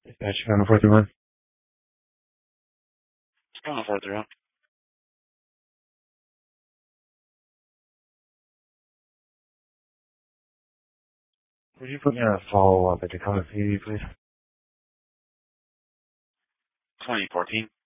Dispatch on the 431. It's going on 431. Would you put me on a follow-up at Tacoma PD, please? 2014.